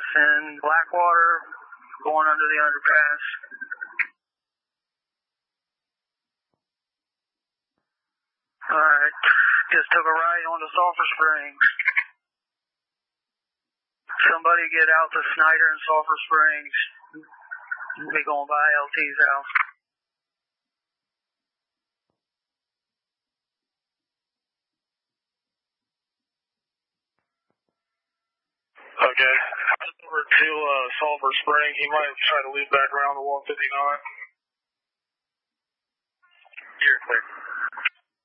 passing Blackwater, going under the underpass. Alright, just took a right onto Sulphur Springs. Somebody get out to Snyder and Sulphur Springs. We'll be going by LT's house. Okay. Over to Sulphur Spring. He might try to leave back around the 159. You're clear.